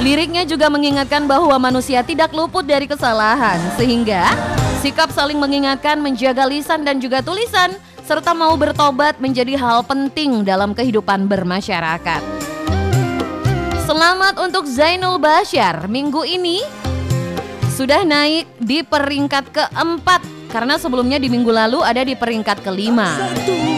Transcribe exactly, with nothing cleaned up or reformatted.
Liriknya juga mengingatkan bahwa manusia tidak luput dari kesalahan, sehingga sikap saling mengingatkan, menjaga lisan dan juga tulisan, serta mau bertobat menjadi hal penting dalam kehidupan bermasyarakat. Selamat untuk Zainul Bashar, minggu ini sudah naik di peringkat keempat, karena sebelumnya di minggu lalu ada di peringkat kelima.